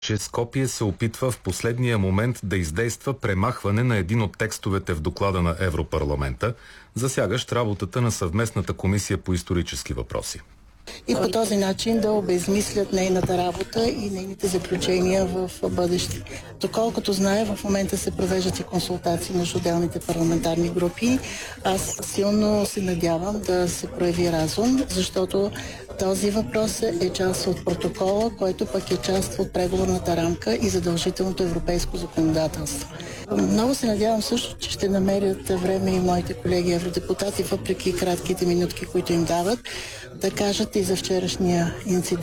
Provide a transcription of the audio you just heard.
че Скопие се опитва в последния момент да издейства премахване на един от текстовете в доклада на Европарламента, засягащ работата на съвместната комисия по исторически въпроси. И по този начин да обезмислят нейната работа и нейните заключения в бъдеще. Доколкото знае, в момента се провеждат и консултации между отделните парламентарни групи. Аз силно се надявам да се прояви разум, защото този въпрос е част от протокола, който пък е част от преговорната рамка и задължителното европейско законодателство. Много се надявам също, че ще намерят време и моите колеги евродепутати, въпреки кратките минутки, които им дават, да кажат и за вчерашния инцидент.